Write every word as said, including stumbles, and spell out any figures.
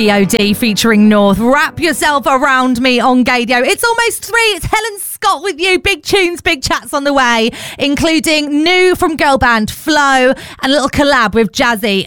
G O D featuring North. Wrap yourself around me on Gaydio. It's almost three. It's Helen Scott with you. Big tunes, big chats on the way, including new from girl band Flow and a little collab with Jazzy